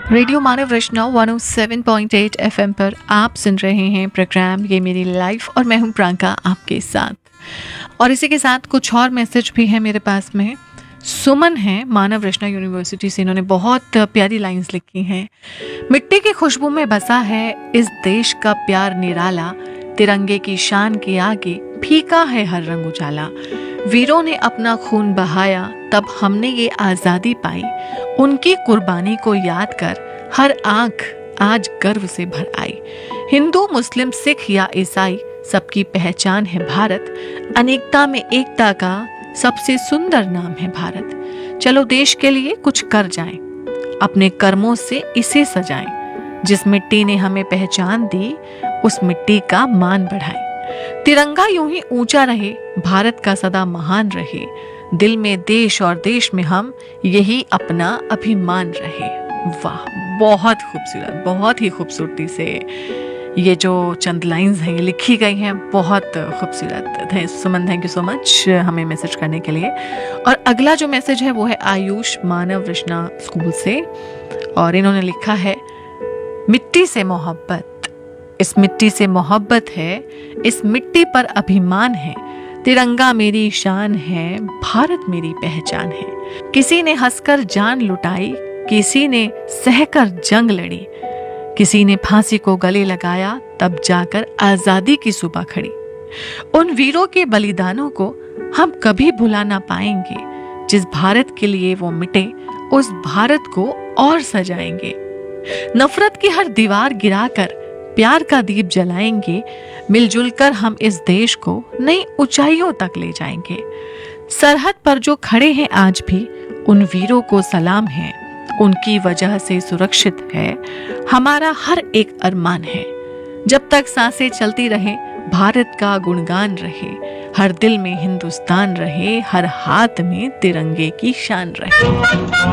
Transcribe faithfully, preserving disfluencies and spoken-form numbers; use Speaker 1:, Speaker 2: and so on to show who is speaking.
Speaker 1: Radio मानव रचना एक सौ सात पॉइंट आठ एफएम पर आप सुन रहे हैं प्रोग्राम ये मेरी लाइफ और मैं हूं प्रियंका आपके साथ। और इसी के साथ कुछ और मैसेज भी है मेरे पास में। सुमन है मानव रचना यूनिवर्सिटी से, इन्होंने बहुत प्यारी लाइंस लिखी हैं। मिट्टी की खुशबू में बसा है इस देश का प्यार निराला, तिरंगे की शान के आगे फीका है हर रंग उजाला। वीरों ने अपना खून बहाया तब हमने ये आज़ादी पाई, उनकी कुर्बानी को याद कर हर आंख आज गर्व से भर आई। हिंदू मुस्लिम सिख या ईसाई सबकी पहचान है भारत, अनेकता में एकता का सबसे सुंदर नाम है भारत। चलो देश के लिए कुछ कर जाएं, अपने कर्मों से इसे सजाएं। जिस मिट्टी ने हमें पहचान दी उस मिट्टी का मान बढ़ाएं। तिरंगा यूं ही ऊंचा रहे, भारत का सदा महान रहे। दिल में देश और देश में हम, यही अपना अभिमान रहे। वाह, बहुत खूबसूरत, बहुत ही खूबसूरती से ये जो चंद लाइंस हैं ये लिखी गई हैं, बहुत खूबसूरत। सुमन, थैंक यू सो मच हमें मैसेज करने के लिए। और अगला जो मैसेज है वो है आयुष मानव रचना स्कूल से, और इन्होंने लिखा है मिट्टी से मोहब्बत, इस मिट्टी से मोहब्बत है, इस मिट्टी पर अभिमान है। तिरंगा मेरी शान है, भारत मेरी पहचान है। किसी ने हंसकर जान लुटाई, किसी ने सहकर जंग लड़ी, किसी ने फांसी को गले लगाया तब जाकर आजादी की सुबह खड़ी। उन वीरों के बलिदानों को हम कभी भुला ना पाएंगे। जिस भारत के लिए वो मिटे उस भारत को और सजाएंगे। नफरत की हर दीवार गिराकर प्यार का दीप जलाएंगे। मिलजुल कर हम इस देश को नई ऊंचाइयों तक ले जाएंगे। सरहद पर जो खड़े हैं आज भी उन वीरों को सलाम है, उनकी वजह से सुरक्षित है हमारा हर एक अरमान है। जब तक सांसें चलती रहे भारत का गुणगान रहे, हर दिल में हिंदुस्तान रहे, हर हाथ में तिरंगे की शान रहे।